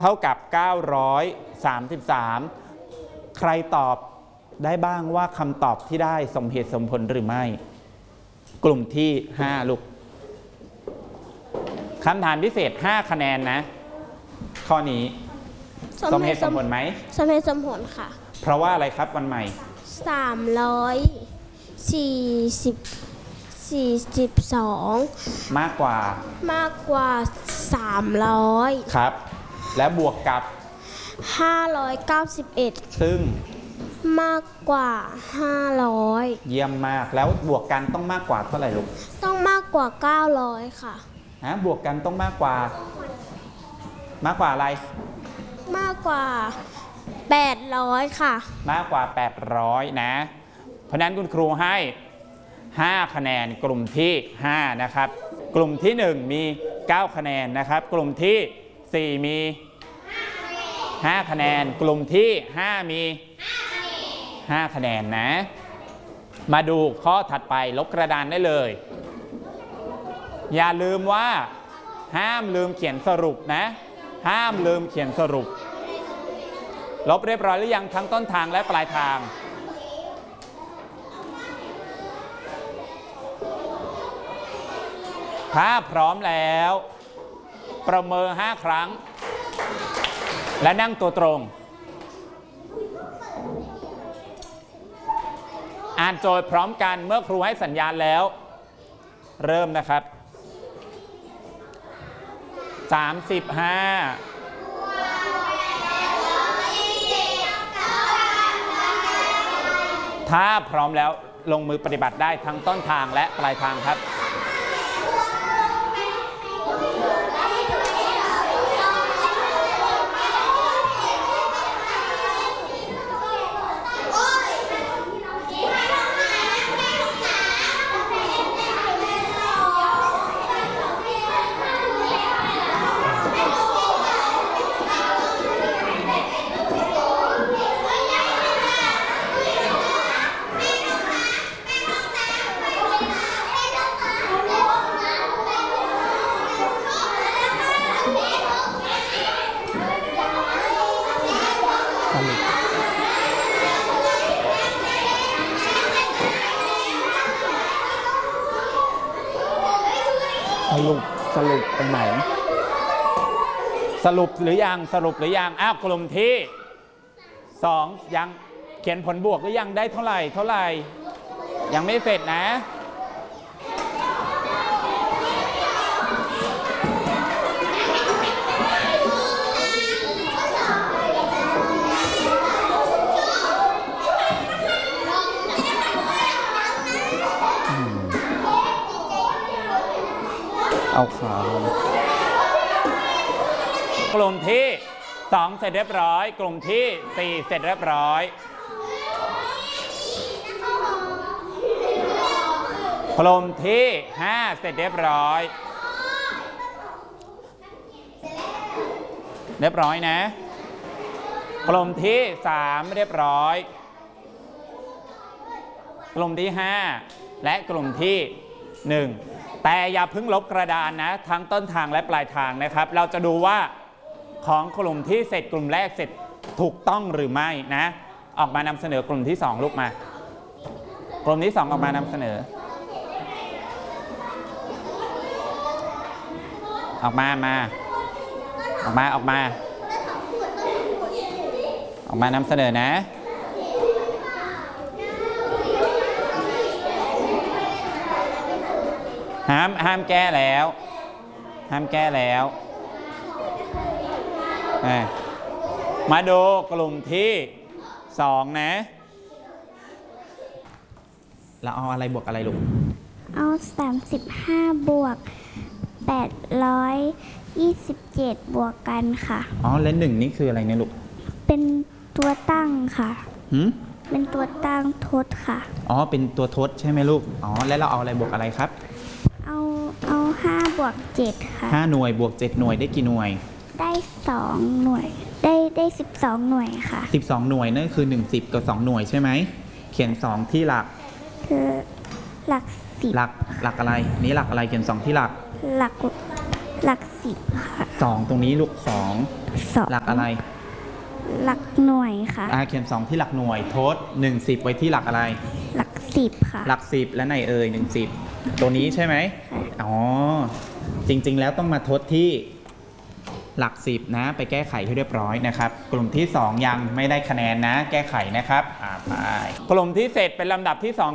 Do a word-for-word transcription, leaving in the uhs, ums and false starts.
เท่ากับเก้าร้อยสามสิบสามใครตอบได้บ้างว่าคำตอบที่ได้สมเหตุสมผลหรือไม่กลุ่มที่ห้าลูกคำถามพิเศษห้าคะแนนนะข้อนี้สมเหตุสมผลไหมสมเหตุสมผลค่ะเพราะว่าอะไรครับวันใหม่สามร้อยสี่สิบสี่สิบสองมากกว่ามากกว่าสามร้อยครับและบวกกับห้าร้อยเก้าสิบเอ็ดซึ่งมากกว่าห้าร้อยเยี่ยมมากแล้วบวกกันต้องมากกว่าเท่าไหร่ลูกต้องมากกว่าเก้าร้อยค่ะฮะบวกกันต้องมากกว่ามากกว่าอะไรมากกว่าแปดร้อยค่ะมากกว่าแปดร้อยนะเพราะนั้นคุณครูให้ห้าคะแนนกลุ่มที่ห้านะครับกลุ่มที่หนึ่งมีเก้าคะแนนนะครับกลุ่มที่สี่มีห้าคะแนนกลุ่มที่ห้ามีห้าคะแนนนะมาดูข้อถัดไปลบกระดานได้เลยอย่าลืมว่าห้ามลืมเขียนสรุปนะห้ามลืมเขียนสรุปลบเรียบร้อยหรือยังทั้งต้นทางและปลายทางถ้าพร้อมแล้วประเมินห้าครั้งและนั่งตัวตรงอ่านโจทย์พร้อมกันเมื่อครูให้สัญญาณแล้วเริ่มนะครับสามสิบห้าถ้าพร้อมแล้วลงมือปฏิบัติได้ทั้งต้นทางและปลายทางครับสรุปสรุปตรงไหนสรุปหรือยังสรุปหรือยังอ้าวกลุ่มที่สองยังเขียนผลบวกหรือยังได้เท่าไหร่เท่าไหร่ยังไม่เสร็จนะเอาขากลุ่มที่สองเสร็จเรียบร้อยกลุ่มที่สี่เสร็จเรียบร้อยกลุ่มที่ห้าเสร็จเรียบร้อยเรียบร้อยนะกลุ่มที่สามเรียบร้อยกลุ่มที่ห้าและกลุ่มที่หนึ่งแต่อย่าเพิ่งลบกระดานนะทั้งต้นทางและปลายทางนะครับเราจะดูว่าของกลุ่มที่เสร็จกลุ่มแรกเสร็จถูกต้องหรือไม่นะออกมานำเสนอกลุ่มที่สองลูกมากลุ่มที่สองออกมานำเสนอออกมามาออกมาออกมาออกมานำเสนอนะห้ามห้ามแก้แล้วห้ามแก้แล้วมาดูกลุ่มที่สองนะเราเอาอะไรบวกอะไรลูกเอาสามสิบห้าบวกแปดร้อยยี่สิบเจ็ดบวกกันค่ะอ๋อและหนึ่งนี่คืออะไรเนี่ยลูกเป็นตัวตั้งค่ะหืมเป็นตัวตั้งทดค่ะอ๋อเป็นตัวทดใช่ไหมลูกอ๋อแล้วเราเอาอะไรบวกอะไรครับเอาเอาห้าบวกเจ็ดค่ะห้าหน่วยบวกเจ็ดหน่วยได้กี่หน่วยได้สองหน่วยได้ได้สิบสองหน่วยค่ะสิบสองหน่วยนั่นคือหนึ่งสิบกับสองหน่วยใช่ไหมเขียนสองที่หลักคือหลักสิบหลักหลักอะไรนี่หลักอะไรเขียนสองที่หลักหลักหลักสิบค่ะสองตรงนี้ลูกสองสองหลักอะไรหลักหน่วยค่ะอ่าเขียนสองที่หลักหน่วยทดหนึ่งสิบไว้ที่หลักอะไรหลักสิบค่ะหลักสิบและในเอ่ยหนึ่งสิบตัวนี้ใช่ไหมค่ะอ๋อจริงๆแล้วต้องมาทดที่หลักสิบนะไปแก้ไขให้เรียบร้อยนะครับ กลุ่มที่สองยังไม่ได้คะแนนนะแก้ไขนะครับอ่าไปกลุ่มที่เสร็จเป็นลำดับที่สอง